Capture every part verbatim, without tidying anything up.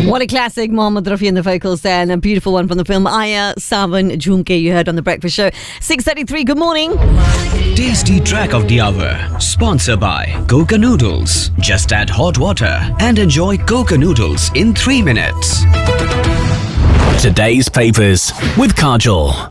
What a classic. Mohammed Rafi and the vocals there, and a beautiful one from the film Aya Savan Jhumke you heard on The Breakfast Show. six thirty-three, good morning. Tasty track of the hour. Sponsored by Coca Noodles. Just add hot water and enjoy Coca Noodles in three minutes. Today's papers with Kajol.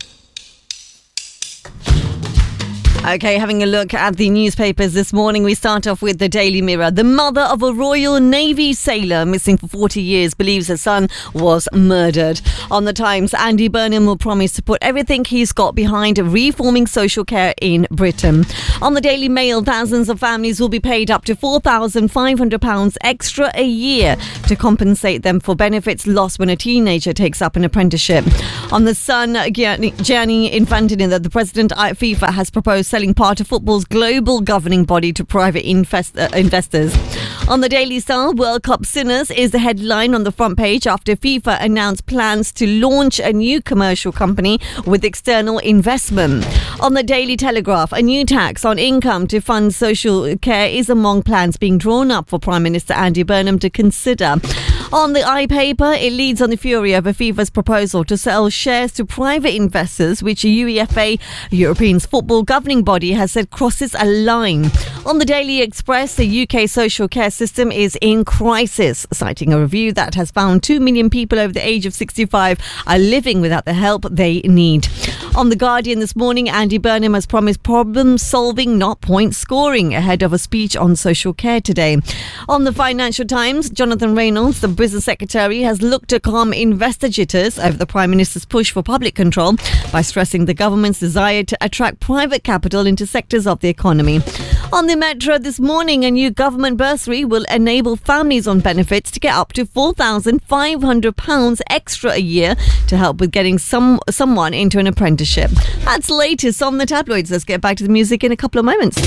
Okay, having a look at the newspapers this morning, we start off with the Daily Mirror. The mother of a Royal Navy sailor missing for forty years believes her son was murdered. On the Times, Andy Burnham will promise to put everything he's got behind reforming social care in Britain. On the Daily Mail, thousands of families will be paid up to four thousand five hundred pounds extra a year to compensate them for benefits lost when a teenager takes up an apprenticeship. On the Sun, Gianni Infantino, the president at FIFA, has proposed selling part of football's global governing body to private invest- uh, investors. On the Daily Star, World Cup sinners is the headline on the front page after FIFA announced plans to launch a new commercial company with external investment. On the Daily Telegraph, a new tax on income to fund social care is among plans being drawn up for Prime Minister Andy Burnham to consider. On the iPaper, it leads on the fury over FIFA's proposal to sell shares to private investors, which UEFA, European's football governing body, has said crosses a line. On the Daily Express, the U K social care system is in crisis, citing a review that has found two million people over the age of sixty-five are living without the help they need. On The Guardian this morning, Andy Burnham has promised problem solving, not point scoring, ahead of a speech on social care today. On the Financial Times, Jonathan Reynolds, the Business Secretary, has looked to calm investor jitters over the Prime Minister's push for public control by stressing the government's desire to attract private capital into sectors of the economy. On the Metro this morning, a new government bursary will enable families on benefits to get up to four thousand five hundred pounds extra a year to help with getting some someone into an apprenticeship. That's latest on the tabloids. Let's get back to the music in a couple of moments.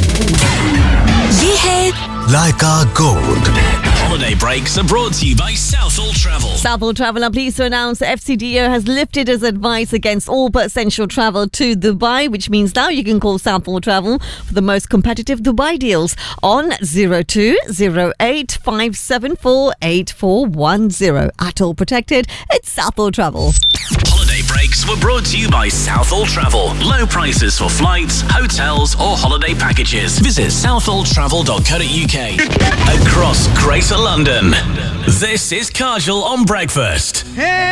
Ye hai Leica Gold. Holiday breaks are brought to you by Southall Travel. Southall Travel are pleased to announce the F C D O has lifted its advice against all but essential travel to Dubai, which means now you can call Southall Travel for the most competitive Dubai deals on zero two zero eight five seven four eight four one zero. At all protected, it's Southall Travel. Holiday breaks were brought to you by Southall Travel. Low prices for flights, hotels or holiday packages. Visit southall travel dot co dot uk. Across Greater London, this is Kajol on Breakfast. Hey!